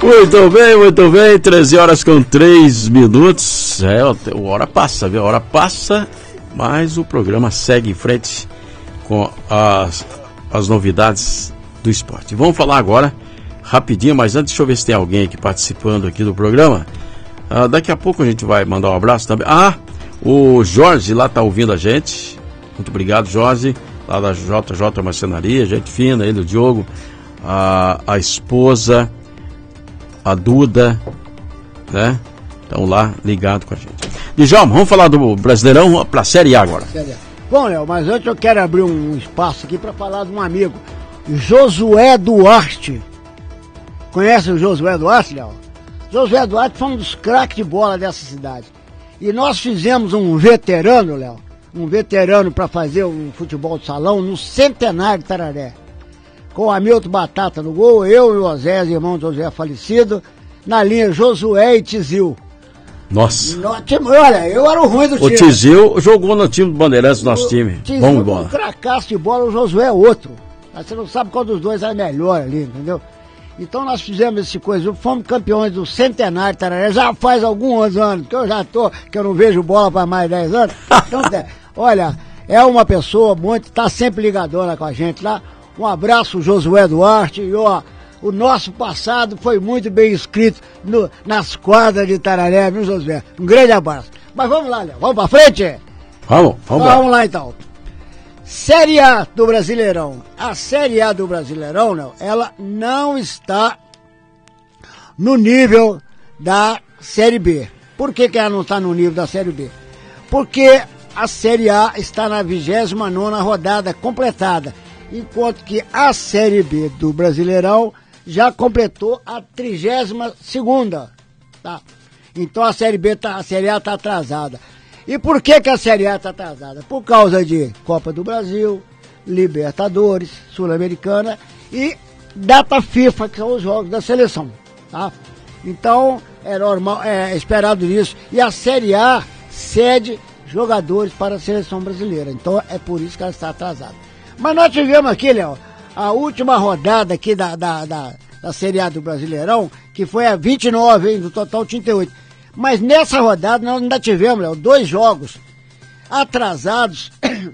Muito bem, 13 horas com 3 minutos. A hora passa, viu? A hora passa, mas o programa segue em frente com as novidades do esporte. Vamos falar agora, rapidinho, mas antes deixa eu ver se tem alguém aqui participando aqui do programa. Daqui a pouco a gente vai mandar um abraço também. O Jorge lá tá ouvindo a gente. Muito obrigado, Jorge, lá da JJ Marcenaria, gente fina, ele, o Diogo, a esposa, a Duda, né? Estão lá ligados com a gente. Djalma, vamos falar do Brasileirão para a Série A agora. Bom, Léo, mas antes eu quero abrir um espaço aqui para falar de um amigo, Josué Duarte. Conhece o Josué Duarte, Léo? Josué Duarte foi um dos craques de bola dessa cidade. E nós fizemos um veterano, Léo, para fazer um futebol de salão no Centenário de Tararé. Com o Hamilton Batata no gol, eu e o Osés, irmão de José falecido, na linha Josué e Tizil. Nossa. Olha, eu era o ruim do time. O Tizil jogou no time do Bandeirantes, nosso time. Bom bola. Um cracaço de bola, o Josué é outro. Você não sabe qual dos dois é melhor ali, entendeu? Então nós fizemos esse coisa, fomos campeões do Centenário de Tararé, já faz alguns anos, que eu não vejo bola para mais de 10 anos. Então, olha, é uma pessoa muito, tá sempre ligadona com a gente lá. Um abraço, Josué Duarte, e ó, o nosso passado foi muito bem escrito nas quadras de Tararé, viu, Josué? Um grande abraço. Mas vamos lá, Léo, vamos pra frente? Vamos lá então. Série A do Brasileirão. A Série A do Brasileirão, Léo, ela não está no nível da Série B. Por que ela não está no nível da Série B? Porque a Série A está na 29ª rodada completada, enquanto que a Série B do Brasileirão já completou a 32ª, tá? Então a Série A está atrasada. E por que a Série A está atrasada? Por causa de Copa do Brasil, Libertadores, Sul-Americana e data FIFA, que são os jogos da seleção, tá? Então é normal, é esperado isso. E a Série A cede jogadores para a seleção brasileira. Então é por isso que ela está atrasada. Mas nós tivemos aqui, Léo, a última rodada aqui da Série A do Brasileirão, que foi a 29, hein, do total 38. Mas nessa rodada nós ainda tivemos, Léo, 2 jogos atrasados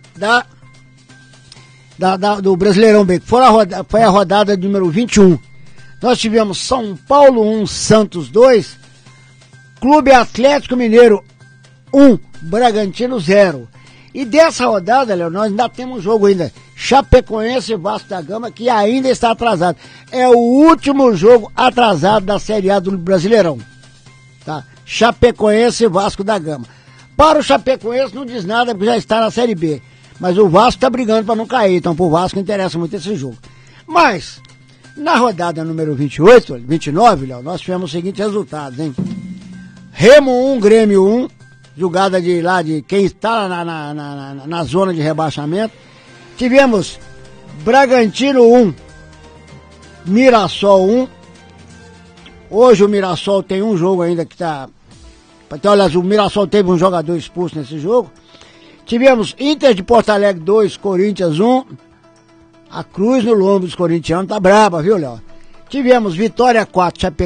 do Brasileirão B, que foi a rodada número 21. Nós tivemos São Paulo 1, Santos 2, Clube Atlético Mineiro 1, Bragantino 0. E dessa rodada, Léo, nós ainda temos um jogo ainda, Chapecoense e Vasco da Gama, que ainda está atrasado. É o último jogo atrasado da Série A do Brasileirão, tá? Chapecoense e Vasco da Gama. Para o Chapecoense não diz nada, porque já está na Série B. Mas o Vasco está brigando para não cair, então pro Vasco interessa muito esse jogo. Mas, na rodada número 29, Léo, nós tivemos os seguintes resultados, hein? Remo 1, Grêmio 1, jogada de quem está na zona de rebaixamento. Tivemos Bragantino 1, Mirassol 1. Hoje o Mirassol tem um jogo ainda que está... Então, olha, o Mirassol teve um jogador expulso nesse jogo. Tivemos Inter de Porto Alegre 2, Corinthians 1. A cruz no lombo dos corintianos tá braba, viu, Léo? Tivemos Vitória 4, Chapecoense